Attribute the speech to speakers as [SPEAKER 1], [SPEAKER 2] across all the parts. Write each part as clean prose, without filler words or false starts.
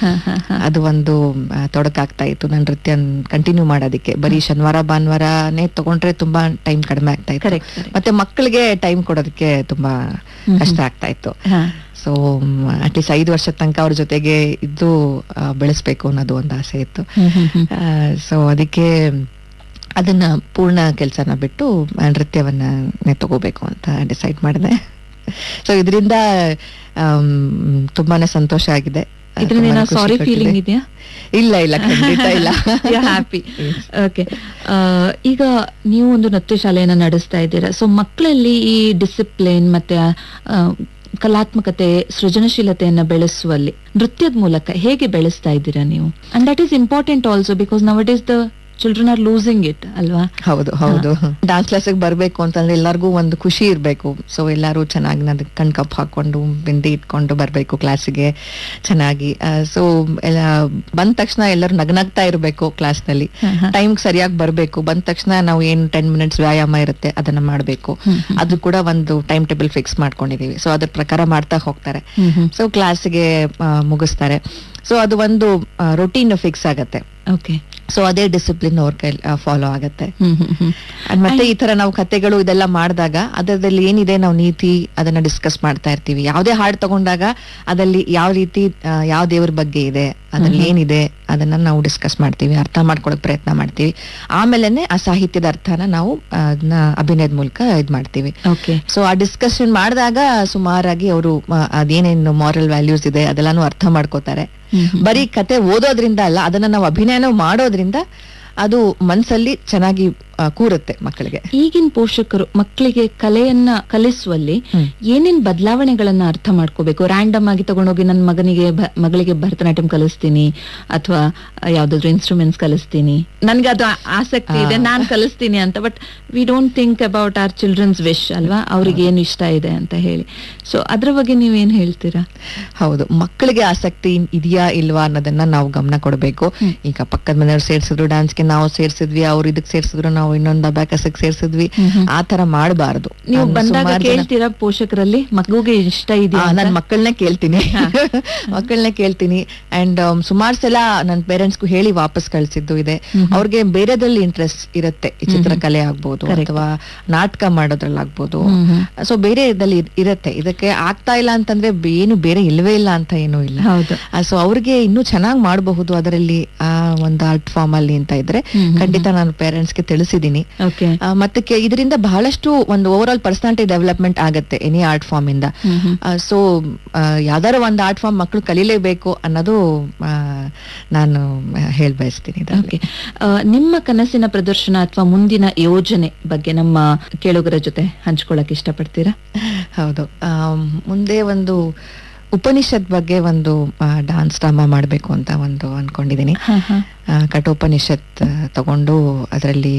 [SPEAKER 1] ಅದು ಒಂದು ತೊಡಕಾಗ್ತಾ ಇತ್ತು ನನ್ನ ನೃತ್ಯ ಕಂಟಿನ್ಯೂ ಮಾಡೋದಕ್ಕೆ. ಬರೀ ಶನಿವಾರ ಭಾನುವಾರನೇ ತಗೊಂಡ್ರೆ ತುಂಬಾ ಟೈಮ್ ಕಡಿಮೆ ಆಗ್ತಾ ಇತ್ತು, ಮತ್ತೆ ಮಕ್ಕಳಿಗೆ ಟೈಮ್ ಕೊಡೋದಕ್ಕೆ ತುಂಬಾ ಕಷ್ಟ ಆಗ್ತಾ ಇತ್ತು. ಸೊ ಅಟ್ಲೀಸ್ಟ್ 5 ವರ್ಷದ ತನಕ ಅವ್ರ ಜೊತೆಗೆ ಇದ್ದು ಬೆಳೆಸ್ಬೇಕು ಅನ್ನೋದು ಒಂದು ಆಸೆ ಇತ್ತು. ಸೊ ಅದಕ್ಕೆ ಅದನ್ನ ಪೂರ್ಣ ಕೆಲಸನ ಬಿಟ್ಟು ನೃತ್ಯವನ್ನೇ ತಗೋಬೇಕು ಅಂತ ಡಿಸೈಡ್ ಮಾಡಿದೆ. ಸೊ ಇದರಿಂದ ತುಂಬಾನೇ ಸಂತೋಷ ಆಗಿದೆ.
[SPEAKER 2] ಸಾರಿ ಫೀಲಿಂಗ್ ಇದೆಯಾ?
[SPEAKER 1] ಇಲ್ಲ ಇಲ್ಲ, ಖಂಡಿತ ಇಲ್ಲ.
[SPEAKER 2] ಹ್ಯಾಪಿ. ಓಕೆ, ಈಗ ನೀವು ಒಂದು ನೃತ್ಯ ಶಾಲೆಯನ್ನ ನಡೆಸ್ತಾ ಇದ್ದೀರಾ. ಸೊ ಮಕ್ಕಳಲ್ಲಿ ಈ ಡಿಸಿಪ್ಲಿನ್ ಮತ್ತೆ ಕಲಾತ್ಮಕತೆ, ಸೃಜನಶೀಲತೆಯನ್ನ ಬೆಳೆಸುವಲ್ಲಿ ನೃತ್ಯದ ಮೂಲಕ ಹೇಗೆ ಬೆಳೆಸ್ತಾ ಇದ್ದೀರಾ ನೀವು? And that is important also because now it is the children are losing it ಅಲ್ವಾ?
[SPEAKER 1] ಹೌದು ಹೌದು. ಡಾನ್ಸ್ ಕ್ಲಾಸಿಗೆ ಬರ್ಬೇಕು ಅಂತಂದ್ರೆ ಎಲ್ಲರಿಗೂ ಒಂದು ಖುಷಿ ಇರ್ಬೇಕು. ಸೊ ಎಲ್ಲರೂ ಚೆನ್ನಾಗಿ ಕಣ್ಕಪ್ ಹಾಕೊಂಡು ಬಿಂದಿ ಇಟ್ಕೊಂಡು ಬರ್ಬೇಕು ಕ್ಲಾಸಿಗೆ ಚೆನ್ನಾಗಿ. ಸೊ ಬಂದ ತಕ್ಷಣ ಎಲ್ಲರೂ ನಗ್ನಗ್ತಾ ಇರ್ಬೇಕು ಕ್ಲಾಸ್ ನಲ್ಲಿ. ಟೈಮ್ ಸರಿಯಾಗಿ ಬರ್ಬೇಕು. ಬಂದ ತಕ್ಷಣ ನಾವು ಏನು 10 minutes ವ್ಯಾಯಾಮ ಇರುತ್ತೆ ಅದನ್ನ ಮಾಡ್ಬೇಕು. ಅದು ಕೂಡ ಒಂದು ಟೈಮ್ ಟೇಬಲ್ ಫಿಕ್ಸ್ ಮಾಡ್ಕೊಂಡಿದೀವಿ. ಸೊ ಅದ್ರ ಪ್ರಕಾರ ಮಾಡ್ತಾ ಹೋಗ್ತಾರೆ. ಸೊ ಕ್ಲಾಸಿಗೆ ಮುಗಿಸ್ತಾರೆ. ಸೊ ಅದು ಒಂದು ರೊಟೀನ್ ಫಿಕ್ಸ್ ಆಗತ್ತೆ.
[SPEAKER 2] ಓಕೆ.
[SPEAKER 1] ಸೊ ಅದೇ ಡಿಸಿಪ್ಲಿನ್ ಅವ್ರ ಕೈ ಫಾಲೋ ಆಗತ್ತೆ. ಮತ್ತೆ ಈ ತರ ನಾವು ಕತೆಗಳು ಇದೆಲ್ಲ ಮಾಡಿದಾಗ ಅದರಲ್ಲಿ ಏನಿದೆ ನಾವು ನೀತಿ ಅದನ್ನ ಡಿಸ್ಕಸ್ ಮಾಡ್ತಾ ಇರ್ತೀವಿ. ಯಾವುದೇ ಹಾಡು ತಗೊಂಡಾಗ ಅದಲ್ಲಿ ಯಾವ ರೀತಿ ಯಾವ ದೇವ್ರ ಬಗ್ಗೆ ಇದೆ, ಅದ್ರಲ್ಲಿ ಏನಿದೆ ಅದನ್ನ ನಾವು ಡಿಸ್ಕಸ್ ಮಾಡ್ತೀವಿ, ಅರ್ಥ ಮಾಡ್ಕೊಳಕ್ ಪ್ರಯತ್ನ ಮಾಡ್ತೀವಿ. ಆಮೇಲೆನೆ ಆ ಸಾಹಿತ್ಯದ ಅರ್ಥನ ನಾವು ಅದನ್ನ ಅಭಿನಯದ ಮೂಲಕ ಇದ್ ಮಾಡ್ತೀವಿ. ಸೊ ಆ ಡಿಸ್ಕಷನ್ ಮಾಡಿದಾಗ ಸುಮಾರಾಗಿ ಅವರು ಅದೇನೇನು ಮಾರಲ್ ವ್ಯಾಲ್ಯೂಸ್ ಇದೆ ಅದೆಲ್ಲಾನು ಅರ್ಥ ಮಾಡ್ಕೋತಾರೆ. ಬರೀ ಕತೆ ಓದೋದ್ರಿಂದ ಅಲ್ಲ, ಅದನ್ನ ನಾವು ಅಭಿನಯನೂ ಮಾಡೋದ್ರಿಂದ ಅದು ಮನ್ಸಲ್ಲಿ ಚೆನ್ನಾಗಿ ಕೂರುತ್ತೆ ಮಕ್ಕಳಿಗೆ.
[SPEAKER 2] ಈಗಿನ ಪೋಷಕರು ಮಕ್ಕಳಿಗೆ ಕಲೆಯನ್ನ ಕಲಿಸುವಲ್ಲಿ ಏನೇನ್ ಬದಲಾವಣೆಗಳನ್ನ ಅರ್ಥ ಮಾಡ್ಕೋಬೇಕು? ರ್ಯಾಂಡಮ್ ಆಗಿ ತಗೊಂಡೋಗಿ ನನ್ನ ಮಗಳಿಗೆ ಭರತನಾಟ್ಯಂ ಕಲಿಸ್ತೀನಿ ಅಥವಾ ಯಾವ್ದಾದ್ರು ಇನ್ಸ್ಟ್ರೂಮೆಂಟ್ಸ್ ಕಲಿಸ್ತೀನಿ, ನನ್ಗೆ ಅದು ಆಸಕ್ತಿ ಇದೆ ನಾನ್ ಕಲಿಸ್ತೀನಿ ಅಂತ. But we don't think about our children's wish ಅಲ್ವಾ, ಅವ್ರಿಗೆ ಏನು ಇಷ್ಟ ಇದೆ ಅಂತ ಹೇಳಿ. ಸೊ ಅದ್ರ ಬಗ್ಗೆ ನೀವೇನ್ ಹೇಳ್ತೀರಾ?
[SPEAKER 1] ಹೌದು, ಮಕ್ಕಳಿಗೆ ಆಸಕ್ತಿ ಇದೆಯಾ ಇಲ್ವಾ ಅನ್ನೋದನ್ನ ನಾವು ಗಮನ ಕೊಡಬೇಕು. ಈಗ ಪಕ್ಕದ ಮನೆಯವ್ರು ಸೇರ್ಸಿದ್ರು ಡಾನ್ಸ್ಗೆ, ನಾವು ಸೇರ್ಸಿದ್ವಿ, ಅವ್ರು ಇದಕ್ ಸೇರ್ಸಿದ್ರು, ನಾವು ಇನ್ನೊಂದು ಅಬ್ಯಾಕಸ್ಗೆ ಸೇರ್ಸಿದ್ವಿ. ಆ ತರ ಮಾಡಬಾರ್ದು.
[SPEAKER 2] ನೀವು ಬಂದಾಗ ಕೇಳ್ತೀರಾ ಪೋಷಕರಲ್ಲಿ ಮಗುಗೆ ಇಷ್ಟ ಇದೆಯಾ?
[SPEAKER 1] ನನ್ ಮಕ್ಕಳನ್ನೇ ಕೇಳ್ತೀನಿ. ಅಂಡ್ ಸುಮಾರು ಸಲ ನನ್ನ ಪೇರೆಂಟ್ಸ್ಗೂ ಹೇಳಿ ವಾಪಸ್ ಕಳ್ಸಿದ್ದು ಇದೆ. ಅವ್ರಿಗೆ ಬೇರೆದ್ರಲ್ಲಿ ಇಂಟ್ರೆಸ್ಟ್ ಇರುತ್ತೆ, ಚಿತ್ರಕಲೆ ಆಗ್ಬೋದು ಅಥವಾ ನಾಟಕ ಮಾಡೋದ್ರಲ್ಲಿ ಆಗ್ಬೋದು. ಸೊ ಬೇರೆ ಇದ್ರಲ್ಲಿ ಇರತ್ತೆ. ಇದಕ್ಕೆ ಆಗ್ತಾ ಇಲ್ಲ ಅಂತಂದ್ರೆ ಏನು ಬೇರೆ ಇಲ್ವೇ ಇಲ್ಲ ಅಂತ ಏನೂ ಇಲ್ಲ. ಸೊ ಅವ್ರಿಗೆ ಇನ್ನೂ ಚೆನ್ನಾಗಿ ಮಾಡಬಹುದು ಅದರಲ್ಲಿ ಆ ಒಂದು ಆರ್ಟ್ ಫಾರ್ಮ್ ಅಲ್ಲಿ ಅಂತ ಇದ್ರೆ ಖಂಡಿತ ನಾನು ಪೇರೆಂಟ್ಸ್ಗೆ ತಿಳಿಸಿದೀನಿ. ಮತ್ತೆ ಇದರಿಂದ ಬಹಳಷ್ಟು ಒಂದು ಓವರ್ ಆಲ್ ಪರ್ಸನಾಲಿಟಿ ಡೆವಲಪ್ಮೆಂಟ್ ಆಗತ್ತೆ ಎನಿ ಆರ್ಟ್ ಫಾರ್ಮ್ ಇಂದ. ಸೊ ಯಾವ್ದಾರ ಒಂದು ಆರ್ಟ್ ಫಾರ್ಮ್ ಮಕ್ಕಳು ಕಲೀಲೇಬೇಕು ಅನ್ನೋದು ನಾನು ಬಯಸ್ತೀನಿ.
[SPEAKER 2] ನಿಮ್ಮ ಕನಸಿನ ಪ್ರದರ್ಶನ ಅಥವಾ ಮುಂದಿನ ಯೋಜನೆ ಬಗ್ಗೆ ನಮ್ಮ ಕೇಳುಗರ ಜೊತೆ ಹಂಚ್ಕೊಳ್ಳಕ್ ಇಷ್ಟಪಡ್ತೀರಾ?
[SPEAKER 1] ಹೌದು, ಮುಂದೆ ಒಂದು ಉಪನಿಷತ್ ಬಗ್ಗೆ ಒಂದು ಡಾನ್ಸ್ ಡ್ರಾಮಾ ಮಾಡ್ಬೇಕು ಅಂತ ಒಂದು ಅನ್ಕೊಂಡಿದೀನಿ. ಕಠೋಪನಿಷತ್ ತಗೊಂಡು ಅದರಲ್ಲಿ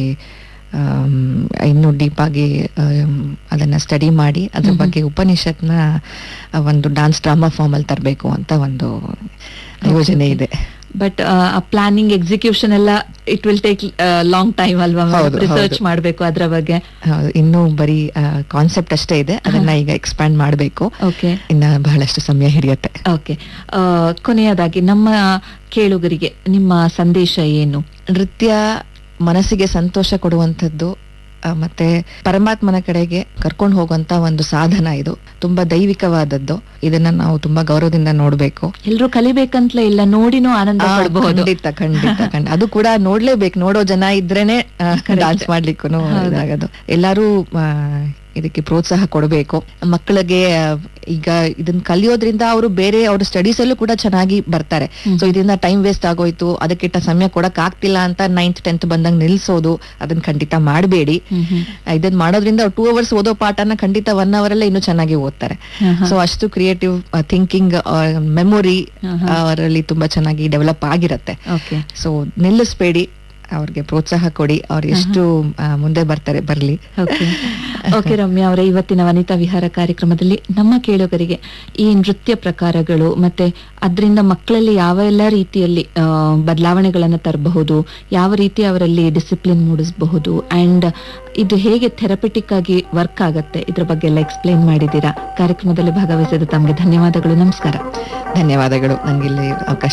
[SPEAKER 1] ಇನ್ನು ಡೀಪ್ ಆಗಿ ಅದನ್ನ ಸ್ಟಡಿ ಮಾಡಿ ಅದ್ರ ಬಗ್ಗೆ ಉಪನಿಷತ್ನ ಒಂದು ಡಾನ್ಸ್ ಡ್ರಾಮಾ ಫಾರ್ಮ್ ಅಲ್ಲಿ ತರಬೇಕು ಅಂತ ಒಂದು ಯೋಜನೆ ಇದೆ.
[SPEAKER 2] ಬಟ್ ಪ್ಲಾನಿಂಗ್ ಎಕ್ಸಿಕ್ಯೂಷನ್ ಎಲ್ಲ it will take long time ಅಲ್ವಾ? ರಿಸರ್ಚ್ ಮಾಡಬೇಕು ಅದ್ರ ಬಗ್ಗೆ.
[SPEAKER 1] ಹೌದು, ಇನ್ನೂ ಬರೀ ಕಾನ್ಸೆಪ್ಟ್ ಅಷ್ಟೇ ಇದೆ, ಅದನ್ನ ಈಗ ಎಕ್ಸ್ಪ್ಯಾಂಡ್ ಮಾಡಬೇಕು. ಇನ್ನ ಬಹಳಷ್ಟು ಸಮಯ ಹಿಡಿಯುತ್ತೆ.
[SPEAKER 2] ಓಕೆ, ಕೊನೆಯದಾಗಿ ನಮ್ಮ ಕೇಳುಗರಿಗೆ ನಿಮ್ಮ ಸಂದೇಶ ಏನು?
[SPEAKER 1] ನೃತ್ಯ ಮನಸ್ಸಿಗೆ ಸಂತೋಷ ಕೊಡುವಂಥದ್ದು ಮತ್ತೆ ಪರಮಾತ್ಮನ ಕಡೆಗೆ ಕರ್ಕೊಂಡು ಹೋಗುವಂತ ಒಂದು ಸಾಧನ. ಇದು ತುಂಬಾ ದೈವಿಕವಾದದ್ದು. ಇದನ್ನ ನಾವು ತುಂಬಾ ಗೌರವದಿಂದ ನೋಡ್ಬೇಕು.
[SPEAKER 2] ಎಲ್ರು ಕಲಿಬೇಕಂತಲೇ ಇಲ್ಲ, ನೋಡಿನೂ ಆನಂದ ಪಡಬಹುದು.
[SPEAKER 1] ಖಂಡಿತ. ಅದು ಕೂಡ ನೋಡ್ಲೇಬೇಕು. ನೋಡೋ ಜನ ಇದ್ರೇನೆ ಡಾನ್ಸ್ ಮಾಡ್ಲಿಕ್ಕೂ ಇದಾಗದು. ಎಲ್ಲಾರು ಇದಕ್ಕೆ ಪ್ರೋತ್ಸಾಹ ಕೊಡಬೇಕು. ಮಕ್ಕಳಿಗೆ ಈಗ ಇದನ್ನ ಕಲಿಯೋದ್ರಿಂದ ಅವರು ಬೇರೆ ಅವ್ರ ಸ್ಟಡೀಸ್ ಅಲ್ಲೂ ಕೂಡ ಚೆನ್ನಾಗಿ ಬರ್ತಾರೆ. ಸೊ ಇದರಿಂದ ಟೈಮ್ ವೇಸ್ಟ್ ಆಗೋಯ್ತು, ಅದಕ್ಕಿಂತ ಸಮಯ ಕೊಡಕ್ ಆಗ್ತಿಲ್ಲ ಅಂತ 9th 10th ಬಂದಂಗ್ ನಿಲ್ಸೋದು ಅದನ್ನ ಖಂಡಿತ ಮಾಡಬೇಡಿ. ಇದನ್ನ ಮಾಡೋದ್ರಿಂದ 2 hours ಓದೋ ಪಾಠನ ಖಂಡಿತ 1 hour ಅಲ್ಲೇ ಇನ್ನೂ ಚೆನ್ನಾಗಿ ಓದ್ತಾರೆ. ಸೊ ಅಷ್ಟು ಕ್ರಿಯೇಟಿವ್ ಥಿಂಕಿಂಗ್, ಮೆಮೊರಿ ಅವರಲ್ಲಿ ತುಂಬಾ ಚೆನ್ನಾಗಿ ಡೆವಲಪ್ ಆಗಿರತ್ತೆ. ಸೊ ನಿಲ್ಲಿಸ್ಬೇಡಿ, ಅವ್ರಿಗೆ ಪ್ರೋತ್ಸಾಹ ಕೊಡಿ. ಅವ್ರು ಎಷ್ಟು ಮುಂದೆ ಬರ್ಲಿ.
[SPEAKER 2] ಓಕೆ ರಮ್ಯಾ ಅವರೇ, ಇವತ್ತಿನ ವನಿತಾ ವಿಹಾರ ಕಾರ್ಯಕ್ರಮದಲ್ಲಿ ನಮ್ಮ ಕೇಳುಗರಿಗೆ ಈ ನೃತ್ಯ ಪ್ರಕಾರಗಳು ಮತ್ತೆ ಅದರಿಂದ ಮಕ್ಕಳಲ್ಲಿ ಯಾವ ಎಲ್ಲ ರೀತಿಯಲ್ಲಿ ಬದಲಾವಣೆಗಳನ್ನ ತರಬಹುದು, ಯಾವ ರೀತಿ ಅವರಲ್ಲಿ ಡಿಸಿಪ್ಲಿನ್ ಮೂಡಿಸಬಹುದು, ಅಂಡ್ ಇದು ಹೇಗೆ ಥೆರಪಿಟಿಕ್ ಆಗಿ ವರ್ಕ್ ಆಗತ್ತೆ, ಇದ್ರ ಬಗ್ಗೆ ಎಲ್ಲ ಎಕ್ಸ್ಪ್ಲೈನ್ ಮಾಡಿದ್ದೀರಾ. ಕಾರ್ಯಕ್ರಮದಲ್ಲಿ ಭಾಗವಹಿಸಿದ ತಮಗೆ ಧನ್ಯವಾದಗಳು. ನಮಸ್ಕಾರ.
[SPEAKER 1] ಧನ್ಯವಾದಗಳು, ನಂಗೆ ಇಲ್ಲಿ ಅವಕಾಶ